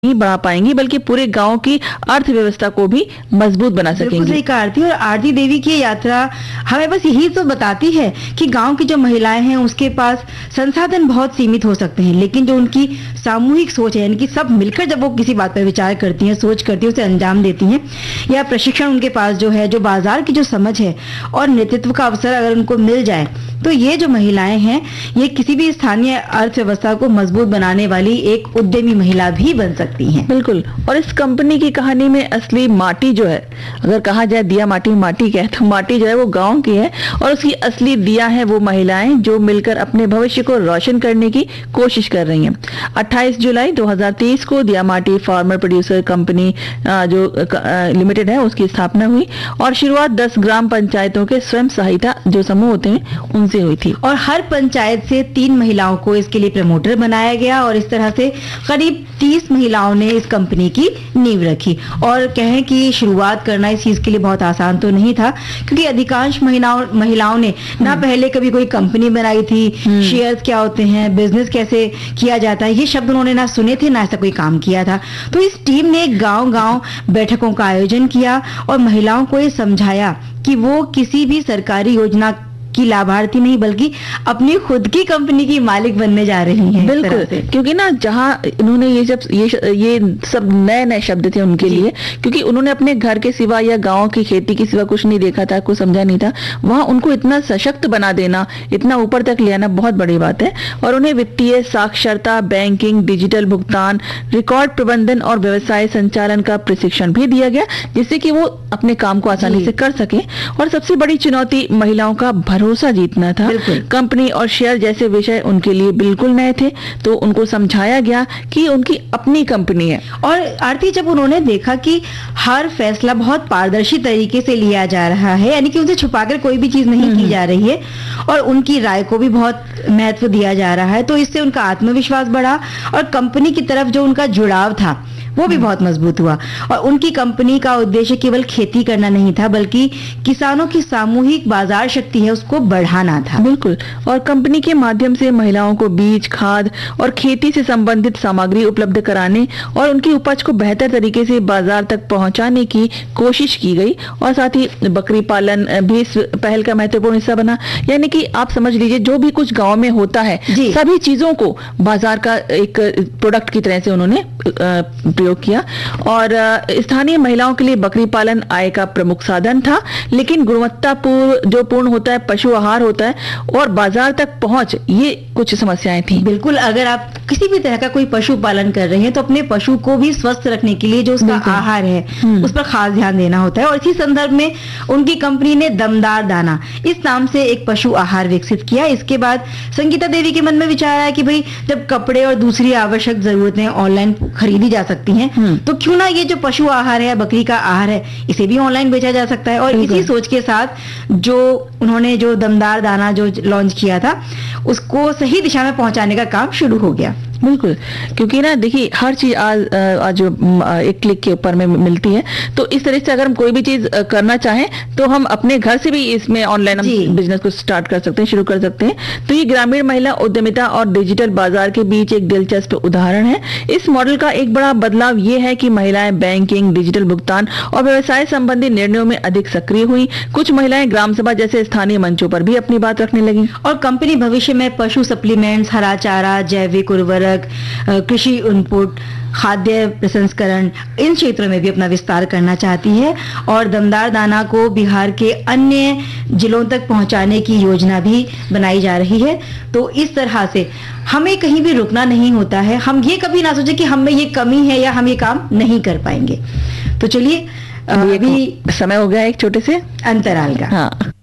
नहीं बढ़ा पाएंगी बल्कि पूरे गांव की अर्थव्यवस्था को भी मजबूत बना बिल्कुल सकेंगी। सही कहा आरती। और आरती देवी की ये यात्रा हमें बस यही तो बताती है कि गांव की जो महिलाएं हैं उसके पास संसाधन बहुत सीमित हो सकते हैं, लेकिन जो उनकी सामूहिक सोच है, यानी कि सब मिलकर जब वो किसी बात पर विचार करती हैं, सोच करती हैं, उसे अंजाम देती हैं, या प्रशिक्षण उनके पास जो है, जो बाजार की जो समझ है और नेतृत्व का अवसर अगर उनको मिल जाए, तो ये जो महिलाएं हैं ये किसी भी स्थानीय अर्थव्यवस्था को मजबूत बनाने वाली एक उद्यमी महिला भी बन सकती हैं। बिल्कुल। और इस कंपनी की कहानी में असली माटी जो है, अगर कहा जाए दिया माटी माटी क्या है, तो माटी जो है वो गांव की है और उसकी असली दिया है वो महिलाएं जो मिलकर अपने भविष्य को रोशन करने की कोशिश कर रही हैं। 28 जुलाई 2023 को दिया माटी फार्मर प्रोड्यूसर कंपनी जो लिमिटेड है उसकी स्थापना हुई और शुरुआत 10 ग्राम पंचायतों के स्वयं सहायता जो समूह होते हैं उनसे हुई थी। और हर पंचायत से 3 महिलाओं को इसके लिए प्रमोटर बनाया गया और इस तरह से करीब 30 महिलाओं ने इस कंपनी की नींव रखी। और कहें कि शुरुआत करना इस चीज के लिए बहुत आसान तो नहीं था, क्योंकि अधिकांश महिलाओं ने ना पहले कभी कोई कंपनी बनाई थी, शेयर्स क्या होते हैं, बिजनेस कैसे किया जाता है, ये शब्द उन्होंने ना सुने थे, ना ऐसा कोई काम किया था। तो इस टीम ने गांव-गांव बैठकों का आयोजन किया और महिलाओं को ये समझाया कि वो किसी भी सरकारी योजना की लाभार्थी नहीं बल्कि अपनी खुद की कंपनी की मालिक बनने जा रही हैं। बिल्कुल, क्योंकि ना जहाँ इन्होंने ये सब नए शब्द थे उनके लिए, क्योंकि उन्होंने अपने घर के सिवा या गांव की खेती के सिवा कुछ नहीं देखा था, कुछ समझा नहीं था। वहां उनको इतना सशक्त बना देना, इतना ऊपर तक ले आना बहुत बड़ी बात है। और उन्हें वित्तीय साक्षरता, बैंकिंग, डिजिटल भुगतान, रिकॉर्ड प्रबंधन और व्यवसाय संचालन का प्रशिक्षण भी दिया गया, जिससे कि वो अपने काम को आसानी से कर सके। और सबसे बड़ी चुनौती महिलाओं का भरोसा जीतना था। कंपनी और शेयर जैसे विषय उनके लिए बिल्कुल नए थे, तो उनको समझाया गया कि उनकी अपनी कंपनी है। और आरती, जब उन्होंने देखा कि हर फैसला बहुत पारदर्शी तरीके से लिया जा रहा है, यानी कि उनसे छुपाकर कोई भी चीज नहीं की जा रही है और उनकी राय को भी बहुत महत्व दिया जा रहा है, तो इससे उनका आत्मविश्वास बढ़ा और कंपनी की तरफ जो उनका जुड़ाव था वो भी बहुत मजबूत हुआ। और उनकी कंपनी का उद्देश्य केवल खेती करना नहीं था, बल्कि किसानों की सामूहिक बाजार शक्ति है उसको बढ़ाना था। बिल्कुल। और कंपनी के माध्यम से महिलाओं को बीज, खाद और खेती से संबंधित सामग्री उपलब्ध कराने और उनकी उपज को बेहतर तरीके से बाजार तक पहुंचाने की कोशिश की गई। और साथ ही बकरी पालन भी इस पहल का महत्वपूर्ण हिस्सा बना। यानी कि आप समझ लीजिए जो भी कुछ गाँव में होता है सभी चीजों को बाजार का एक प्रोडक्ट की तरह से उन्होंने प्रयोग किया। और स्थानीय महिलाओं के लिए बकरी पालन आय का प्रमुख साधन था, लेकिन गुणवत्ता पूर्ण होता है, पशु आहार होता है और बाजार तक पहुंच, ये कुछ समस्याएं थी। बिल्कुल, अगर आप किसी भी तरह का कोई पशु पालन कर रहे हैं तो अपने पशु को भी स्वस्थ रखने के लिए जो उसका आहार है उस पर खास ध्यान देना होता है। और इसी संदर्भ में उनकी कंपनी ने दमदार दाना इस नाम से एक पशु आहार विकसित किया। इसके बाद संगीता देवी के मन में विचार आया कि भाई जब कपड़े और दूसरी आवश्यक जरूरतें ऑनलाइन खरीदी जा सकती हैं, तो क्यों ना ये जो पशु आहार है, बकरी का आहार है, इसे भी ऑनलाइन बेचा जा सकता है। और इसी सोच के साथ जो उन्होंने जो दमदार दाना जो लॉन्च किया था उसको सही दिशा में पहुंचाने का काम शुरू हो गया। बिल्कुल, क्योंकि ना देखिए हर चीज आज जो एक क्लिक के ऊपर में मिलती है, तो इस तरह से अगर हम कोई भी चीज करना चाहें तो हम अपने घर से भी इसमें ऑनलाइन हम बिजनेस को स्टार्ट कर सकते हैं, शुरू कर सकते हैं। तो ये ग्रामीण महिला उद्यमिता और डिजिटल बाजार के बीच एक दिलचस्प उदाहरण है। इस मॉडल का एक बड़ा बदलाव ये है कि महिलाएं बैंकिंग, डिजिटल भुगतान और व्यवसाय संबंधी निर्णयों में अधिक सक्रिय हुई। कुछ महिलाएं ग्राम सभा जैसे स्थानीय मंचों पर भी अपनी बात रखने लगी। और कंपनी भविष्य में पशु सप्लीमेंट्स, हरा चारा, जैविक उर्वरक, कृषि इनपुट, खाद्य प्रसंस्करण, इन क्षेत्रों में भी अपना विस्तार करना चाहती है। और दमदार दाना को बिहार के अन्य जिलों तक पहुंचाने की योजना भी बनाई जा रही है। तो इस तरह से हमें कहीं भी रुकना नहीं होता है। हम ये कभी ना सोचे कि हम में ये कमी है या हम ये काम नहीं कर पाएंगे। तो चलिए, अभी समय हो गया एक छोटे से अंतराल का। हाँ।